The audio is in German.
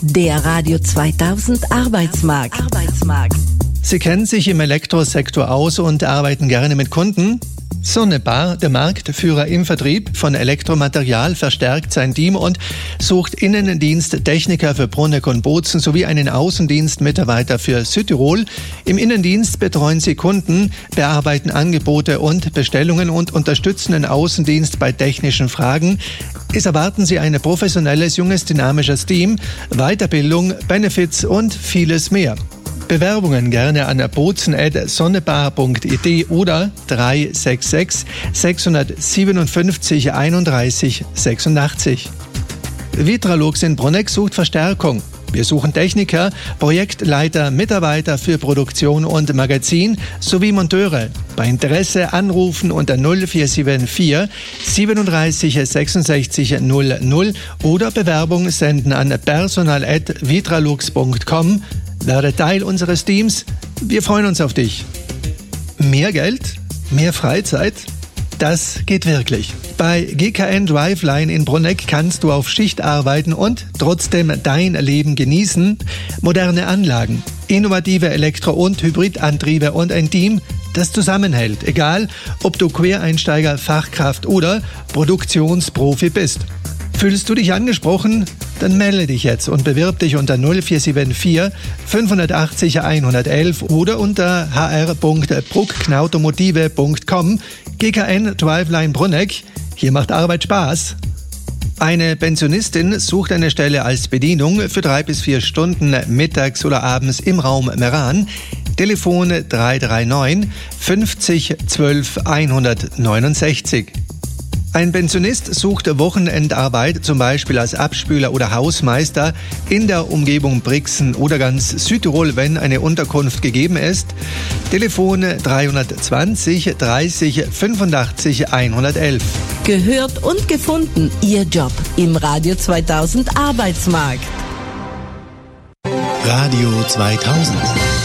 Der Radio 2000 Arbeitsmarkt. Sie kennen sich im Elektrosektor aus und arbeiten gerne mit Kunden? Sonnebar, der Marktführer im Vertrieb von Elektromaterial, verstärkt sein Team und sucht Innendiensttechniker für Bruneck und Bozen sowie einen Außendienstmitarbeiter für Südtirol. Im Innendienst betreuen sie Kunden, bearbeiten Angebote und Bestellungen und unterstützen den Außendienst bei technischen Fragen. Es erwarten Sie ein professionelles, junges, dynamisches Team, Weiterbildung, Benefits und vieles mehr. Bewerbungen gerne an bozen@sonnebar.it oder 366 657 31 86. Vitralux in Bruneck sucht Verstärkung. Wir suchen Techniker, Projektleiter, Mitarbeiter für Produktion und Magazin sowie Monteure. Bei Interesse anrufen unter 0474 37 66 00 oder Bewerbung senden an personal@vitralux.com. Werde Teil unseres Teams. Wir freuen uns auf dich. Mehr Geld? Mehr Freizeit? Das geht wirklich. Bei GKN Driveline in Bruneck kannst du auf Schicht arbeiten und trotzdem dein Leben genießen. Moderne Anlagen, innovative Elektro- und Hybridantriebe und ein Team, das zusammenhält. Egal, ob du Quereinsteiger, Fachkraft oder Produktionsprofi bist. Fühlst du dich angesprochen? Dann melde dich jetzt und bewirb dich unter 0474 580 111 oder unter hr.brucknautomotive.com. GKN Driveline Bruneck. Hier macht Arbeit Spaß. Eine Pensionistin sucht eine Stelle als Bedienung für 3 bis 4 Stunden mittags oder abends im Raum Meran. Telefon 339 50 12 169. Ein Pensionist sucht Wochenendarbeit, zum Beispiel als Abspüler oder Hausmeister in der Umgebung Brixen oder ganz Südtirol, wenn eine Unterkunft gegeben ist. Telefon 320 30 85 111. Gehört und gefunden, Ihr Job im Radio 2000 Arbeitsmarkt. Radio 2000.